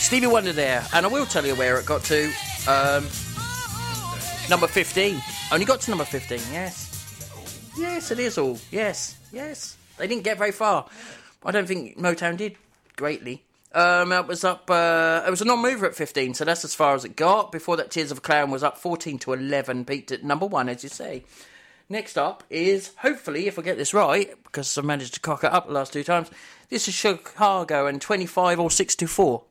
Stevie Wonder there, and I will tell you where it got to. Number 15. Only got to number 15, yes. Yes, it is all. Yes. They didn't get very far. I don't think Motown did greatly. It was up. It was a non-mover at 15, so that's as far as it got. Before that, Tears of a Clown was up 14 to 11, peaked at number 1, as you say. Next up is, hopefully, if I get this right, because I've managed to cock it up the last 2 times, this is Chicago and 25 or 6 to 4.